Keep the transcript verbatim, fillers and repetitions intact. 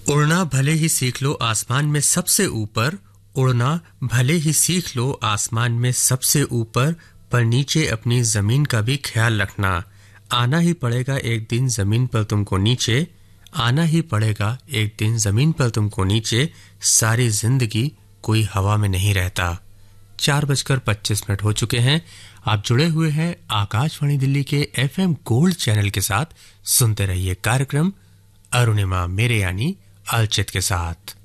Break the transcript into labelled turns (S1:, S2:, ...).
S1: उड़ना भले ही सीख लो आसमान में सबसे ऊपर, उड़ना भले ही सीख लो आसमान में सबसे ऊपर, पर नीचे अपनी जमीन का भी ख्याल रखना। आना ही पड़ेगा एक दिन जमीन पर तुमको नीचे, आना ही पड़ेगा एक दिन जमीन पर तुमको नीचे, सारी जिंदगी कोई हवा में नहीं रहता। चार बजकर पच्चीस मिनट हो चुके हैं। आप जुड़े हुए हैं आकाशवाणी दिल्ली के एफएम गोल्ड चैनल के साथ। सुनते रहिए कार्यक्रम अरुणिमा मेरे यानी अलचित के साथ।